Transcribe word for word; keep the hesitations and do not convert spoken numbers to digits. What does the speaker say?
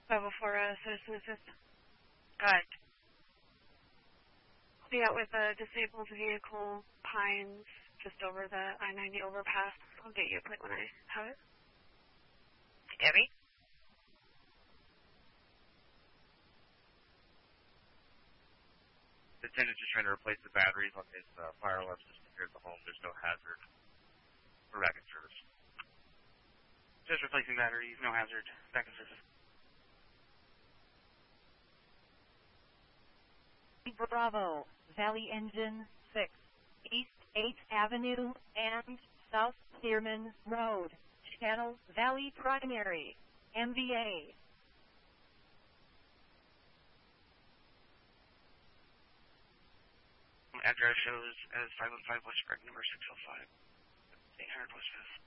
five oh four, uh, Citizen Assist. Go ahead. I'll be out with a disabled vehicle, Pines, just over the I ninety overpass. I'll get you a plate when I have it. Debbie? The tenant's just trying to replace the batteries on his uh, fire alarm system here at the home. There's no hazard. We're back in service. Just replacing batteries, no hazard. Back in service. Bravo, Valley Engine six, East eighth Avenue and South Stearman Road, Channel Valley Primary, M V A. Address shows as five one five West Breck, number six oh five. eight hundred West Fifth.